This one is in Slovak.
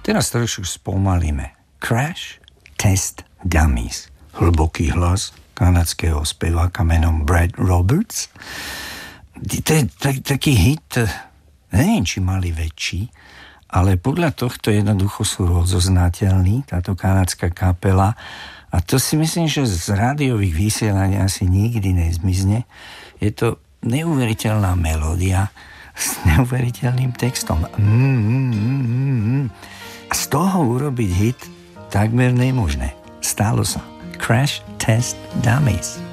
Teraz trošku spomalíme. Crash Test Dummies. Hlboký hlas kanadského speváka menom Brad Roberts. To je taký hit, neviem, či mali väčší, ale podľa tohto jednoducho sú rozoznateľní, táto kanadská kapela. A to si myslím, že z rádiových vysielaní asi nikdy nezmizne. Je to neuveriteľná melódia s neuveriteľným textom. A z toho urobiť hit takmer nemožné. Stalo sa. Crash Test Dummies.